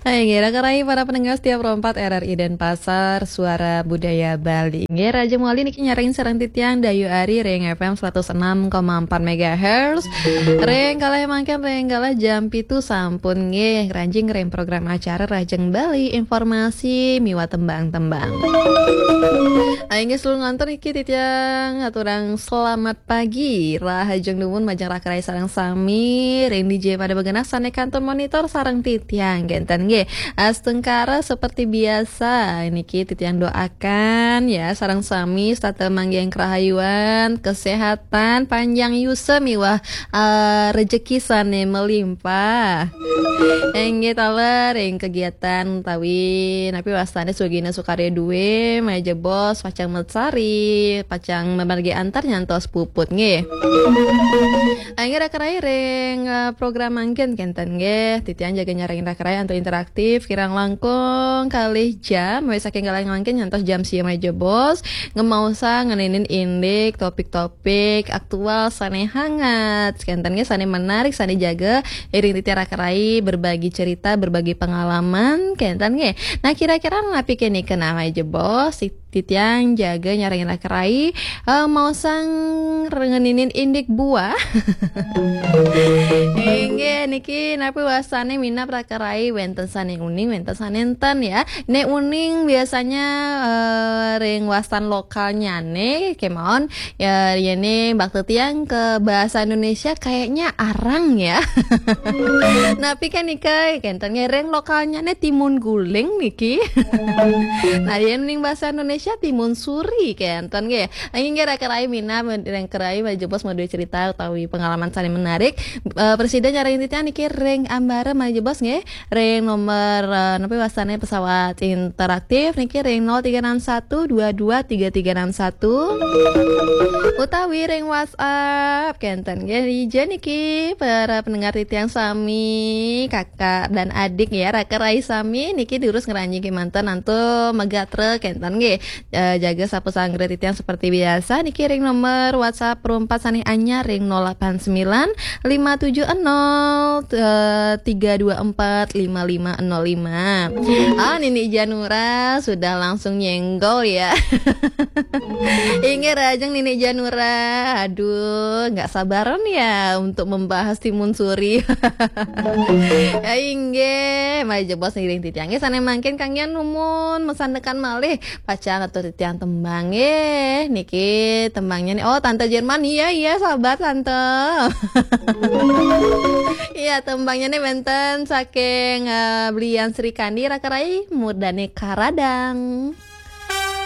Hai, ngira karai para pendengar setiap rompat RRI Denpasar, Suara Budaya Bali. Ngira Raja Muali niki nyaring sareng titiang Dayu Ari Reng FM 106,4 MHz. Reng kalah mangken reng kalah jam pitu sampun nggih ranjing reng program acara Rajeng Bali informasi miwa tembang-tembang. Aing geus lu ngantor iki titiang aturang selamat pagi. Rahajeng nuwun majeng rakrai sareng sami reng DJ pada begenah sane kantor monitor sareng titiang genten nggih. Astengkara seperti biasa niki titiang doakan ya sareng sami sate manggeng kerahayuan, kesehatan, panjang yuse miwah rezeki sane melimpah. Enggih taler ing kegiatan tawi napi wastane sugina sukarya duwe maja bos pacang metsari pacang membagi antar nyantos puput nggih. Aing rakarai reng program mangken kenten nggih titian jaga nyaring rakarai antu interaktif kirang langkung kalih jam we saking galang mangken nyantos jam sieu maja bos ngemausa ngenenin indik topik-topik aktual sane hangat kenten nggih sane menarik sane jaga iring titian rakarai berbagi cerita berbagi pengalaman kenten nggih. Nah kira-kira ngapikeun nikeun maja bos titiang jaga nyaring rakarai mau sang ngeninin indik buah. Inge niki napi wasane minap rakarai wenten sane uning wenten sane enten ya. Ne uning biasanya ring wasan lokalnya ne kemon ya yene bakte tiang ke bahasa Indonesia kayaknya arang ya. Napi kan nika kenten ngereng lokalnya ne timun guling niki. Nah dia uning bahasa Indonesia timun suri kenten nggih. Inge rakarai minap reng kerai majebos mau cerita utawi pengalaman sane menarik. Presiden nyaring titian niki reng ambara majebos nggih. Reng nomor napi wasane pesawat interaktif niki reng 0361223361 utawi reng WhatsApp kenten nggih ijen niki para pendengar titiang sami kakak dan adik ya rakarai sami niki diurus ngeranjing ke manten antu megatre kenten nggih. Jaga sapu sangre titiang seperti biasa niki ring nomor WhatsApp perumpat sani anyar ring 089 570 324 5505. Nini Janura sudah langsung nyenggol ya. Inge rajeng Nini Janura, aduh nggak sabaran ya untuk membahas timun suri. Ya Inge maja bos ngiring titiangnya sana mangkin kangyan numun mesandekan malih pacang atau titiang tembang niki tembangnya nih oh tante Jerman iya sahabat tante. Iya tembangnya nih benten saking belian Sri Kandi rakarai mudane karadang.